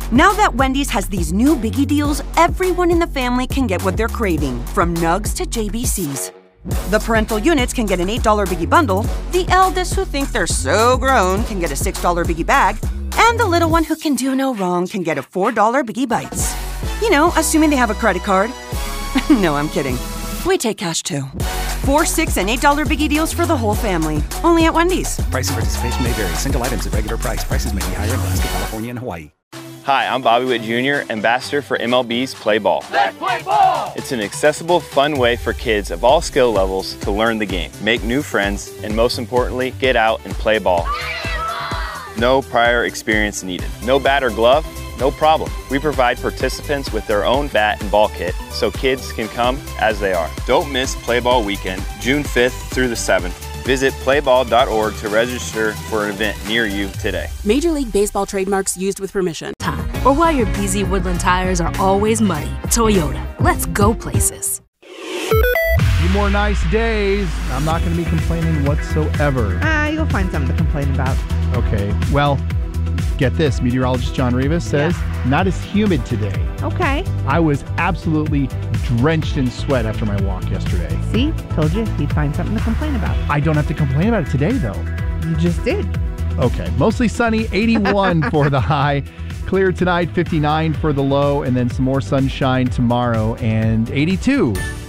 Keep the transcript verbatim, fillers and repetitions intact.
Now that Wendy's has these new biggie deals, everyone in the family can get what they're craving, from nugs to J B Cs. The parental units can get an eight dollar biggie bundle, the eldest who think they're so grown can get a six dollar biggie bag, and the little one who can do no wrong can get a four dollar biggie bites. You know, assuming they have a credit card. No, I'm kidding. We take cash too. Four, six, and eight dollar biggie deals for the whole family. Only at Wendy's. Price and participation may vary. Single items at regular price. Prices may be higher in Alaska, California, and Hawaii. Hi, I'm Bobby Witt Junior, ambassador for M L B's Play Ball. Let's play ball! It's an accessible, fun way for kids of all skill levels to learn the game, make new friends, and most importantly, get out and play ball. No prior experience needed. No bat or glove? No problem. We provide participants with their own bat and ball kit so kids can come as they are. Don't miss Play Ball Weekend, June fifth through the seventh. Visit play ball dot org to register for an event near you today. Major League Baseball trademarks used with permission. Time. Or why your B Z Woodland tires are always muddy. Toyota. Let's go places. Few more nice days. I'm not going to be complaining whatsoever. Ah, uh, you'll find something to complain about. Okay. Well, get this. Meteorologist John Rivas says yeah. not as humid today. Okay. I was absolutely drenched in sweat after my walk yesterday. See? Told you he'd find something to complain about. I don't have to complain about it today, though. You just did. Okay. Mostly sunny, eighty-one for the high. Clear tonight, fifty-nine for the low, and then some more sunshine tomorrow, and eighty-two